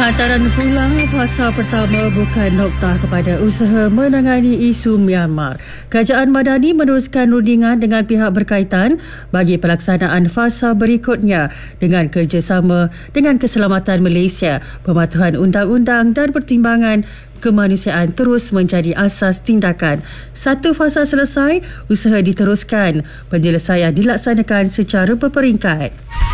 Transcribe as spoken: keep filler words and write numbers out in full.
Hantaran pulang fasa pertama bukan noktah kepada usaha menangani isu Myanmar. Kerajaan Madani meneruskan rundingan dengan pihak berkaitan bagi pelaksanaan fasa berikutnya dengan kerjasama dengan Keselamatan Malaysia. Pematuhan undang-undang dan pertimbangan kemanusiaan terus menjadi asas tindakan. Satu fasa selesai, usaha diteruskan. Penyelesaian dilaksanakan secara berperingkat.